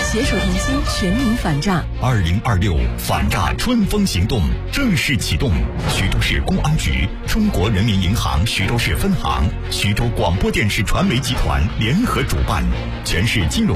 携手同心，全民反诈。 2026反诈春风行动正式启动，徐州市公安局、中国人民银行徐州市分行、徐州广播电视传媒集团联合主办，全市金融